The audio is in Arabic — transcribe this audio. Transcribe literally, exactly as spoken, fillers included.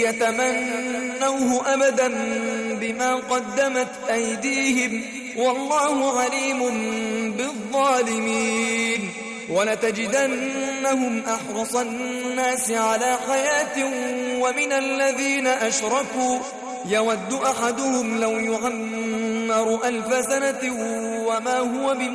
يتمنوه أبدا بما قدمت أيديهم والله عليم بالظالمين. ولتجدنهم أحرص الناس على حياة ومن الذين أشركوا يود أحدهم لو يعمر ألف سنة وما هو بمؤمن